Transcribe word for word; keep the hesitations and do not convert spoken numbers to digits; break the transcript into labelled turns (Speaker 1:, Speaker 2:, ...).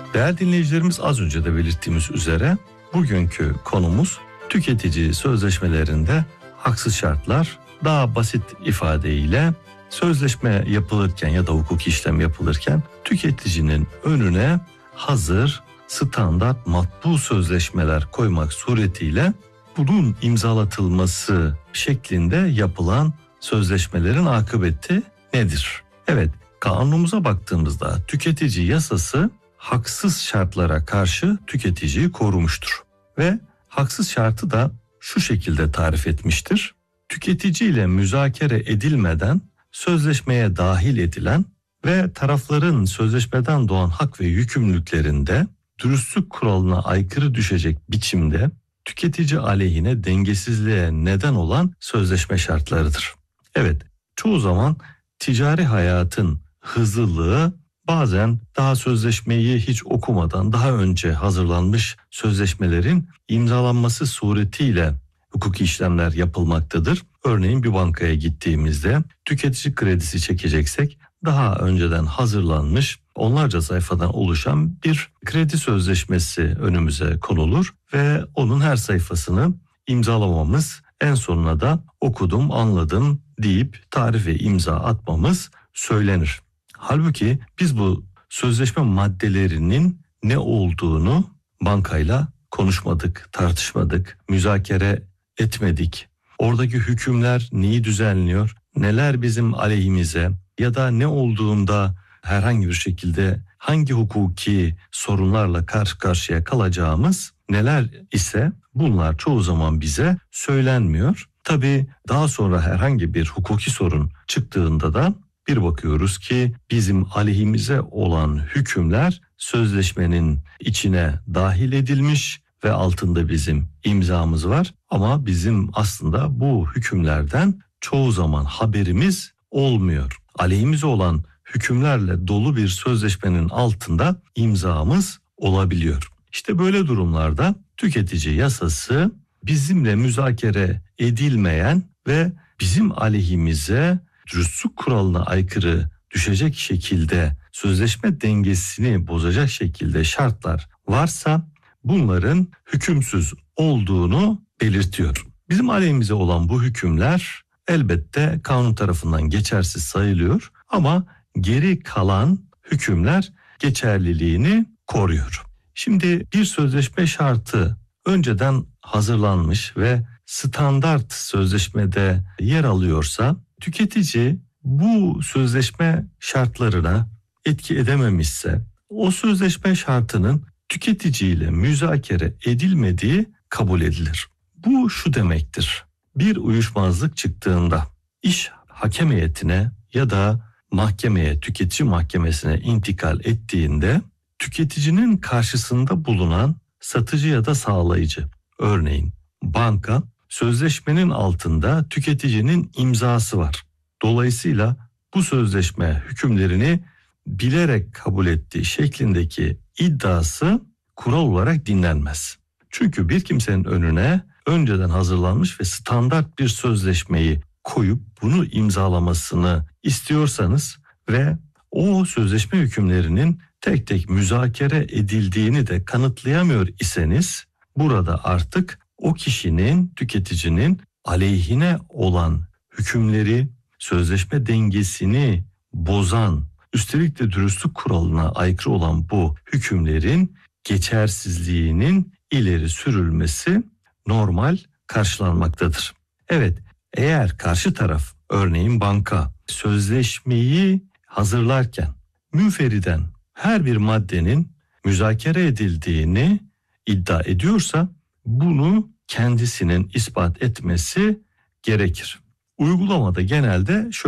Speaker 1: Değerli dinleyicilerimiz, az önce de belirttiğimiz üzere bugünkü konumuz tüketici sözleşmelerinde haksız şartlar. Daha basit ifadeyle sözleşme yapılırken ya da hukuki işlem yapılırken tüketicinin önüne hazır standart matbu sözleşmeler koymak suretiyle bunun imzalatılması şeklinde yapılan sözleşmelerin akıbeti nedir? Evet, kanunumuza baktığımızda tüketici yasası haksız şartlara karşı tüketiciyi korumuştur. Ve haksız şartı da şu şekilde tarif etmiştir. Tüketiciyle müzakere edilmeden sözleşmeye dahil edilen ve tarafların sözleşmeden doğan hak ve yükümlülüklerinde dürüstlük kuralına aykırı düşecek biçimde tüketici aleyhine dengesizliğe neden olan sözleşme şartlarıdır. Evet, çoğu zaman ticari hayatın hızlılığı bazen daha sözleşmeyi hiç okumadan daha önce hazırlanmış sözleşmelerin imzalanması suretiyle hukuki işlemler yapılmaktadır. Örneğin bir bankaya gittiğimizde tüketici kredisi çekeceksek daha önceden hazırlanmış onlarca sayfadan oluşan bir kredi sözleşmesi önümüze konulur ve onun her sayfasını imzalamamız, en sonuna da okudum, anladım deyip tarih ve imza atmamız söylenir. Halbuki biz bu sözleşme maddelerinin ne olduğunu bankayla konuşmadık, tartışmadık, müzakere etmedik. Oradaki hükümler neyi düzenliyor, neler bizim aleyhimize ya da ne olduğunda herhangi bir şekilde hangi hukuki sorunlarla karşı karşıya kalacağımız neler ise bunlar çoğu zaman bize söylenmiyor. Tabii daha sonra herhangi bir hukuki sorun çıktığında da bir bakıyoruz ki bizim aleyhimize olan hükümler sözleşmenin içine dahil edilmiş ve altında bizim imzamız var. Ama bizim aslında bu hükümlerden çoğu zaman haberimiz olmuyor. Aleyhimize olan hükümlerle dolu bir sözleşmenin altında imzamız olabiliyor. İşte böyle durumlarda tüketici yasası bizimle müzakere edilmeyen ve bizim aleyhimize dürüstlük kuralına aykırı düşecek şekilde sözleşme dengesini bozacak şekilde şartlar varsa bunların hükümsüz olduğunu belirtiyor. Bizim aleyhimize olan bu hükümler elbette kanun tarafından geçersiz sayılıyor ama geri kalan hükümler geçerliliğini koruyor. Şimdi bir sözleşme şartı önceden hazırlanmış ve standart sözleşmede yer alıyorsa tüketici bu sözleşme şartlarına etki edememişse o sözleşme şartının tüketiciyle müzakere edilmediği kabul edilir. Bu şu demektir: bir uyuşmazlık çıktığında iş hakem heyetine ya da mahkemeye, tüketici mahkemesine intikal ettiğinde tüketicinin karşısında bulunan satıcı ya da sağlayıcı, örneğin banka, sözleşmenin altında tüketicinin imzası var. Dolayısıyla bu sözleşme hükümlerini bilerek kabul ettiği şeklindeki iddiası kural olarak dinlenmez. Çünkü bir kimsenin önüne önceden hazırlanmış ve standart bir sözleşmeyi koyup bunu imzalamasını istiyorsanız ve o sözleşme hükümlerinin tek tek müzakere edildiğini de kanıtlayamıyor iseniz burada artık o kişinin, tüketicinin aleyhine olan hükümleri, sözleşme dengesini bozan, üstelik de dürüstlük kuralına aykırı olan bu hükümlerin geçersizliğinin ileri sürülmesi normal karşılanmaktadır. Evet, eğer karşı taraf, örneğin banka, sözleşmeyi hazırlarken münferiden her bir maddenin müzakere edildiğini iddia ediyorsa bunu kendisinin ispat etmesi gerekir. Uygulamada genelde şöyle